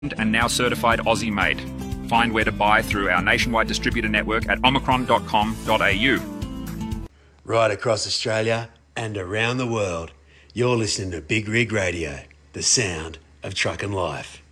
and now certified Aussie made. Find where to buy through our nationwide distributor network at omicron.com.au. Right across Australia and around the world, you're listening to Big Rig Radio, the sound of truck and life.